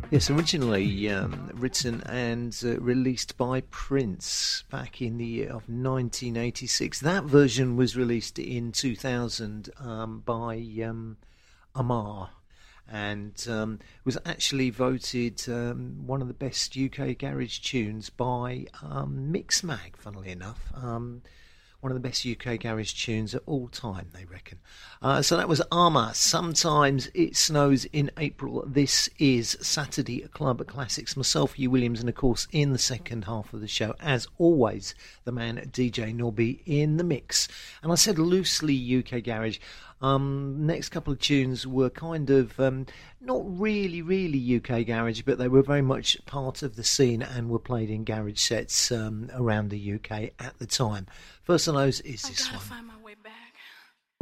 Yes, originally written and released by Prince back in the year of 1986. That version was released in 2000 by Amar, and was actually voted one of the best UK garage tunes by Mixmag, funnily enough. One of the best UK garage tunes of all time, they reckon. So that was Armour. Sometimes It Snows in April. This is Saturday Club Classics. Myself, Hugh Williams, and of course, in the second half of the show, as always, the man DJ Nobby in the mix. And I said loosely UK garage. Next couple of tunes were kind of not really UK garage, but they were very much part of the scene and were played in garage sets around the UK at the time. First of those is this one. Find my way back.